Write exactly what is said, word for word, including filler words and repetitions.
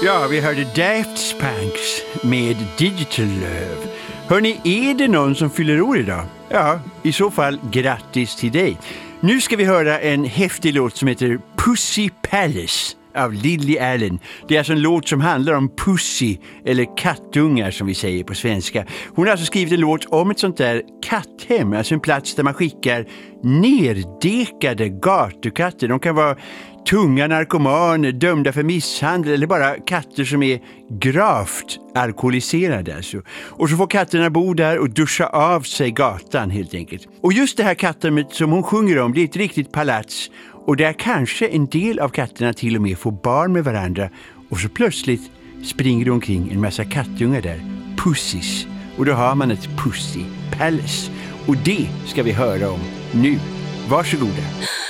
Ja, vi hörde Daft Spanks med Digital Love. Hörrni, är det någon som fyller år idag? Ja, i så fall grattis till dig. Nu ska vi höra en häftig låt som heter Pussy Palace av Lily Allen. Det är alltså en låt som handlar om pussy, eller kattungar som vi säger på svenska. Hon har alltså skrivit en låt om ett sånt där katthem, alltså en plats där man skickar nerdekade gatukatter. De kan vara tunga narkomaner, dömda för misshandel eller bara katter som är gravt alkoholiserade alltså. Och så får katterna bo där och duscha av sig gatan helt enkelt. Och just det här katthemmet som hon sjunger om, det är ett riktigt palats. Och där kanske en del av katterna till och med får barn med varandra. Och så plötsligt springer det omkring en massa kattungar där. Pussies. Och då har man ett Pussy Palace. Och det ska vi höra om nu. Varsågoda.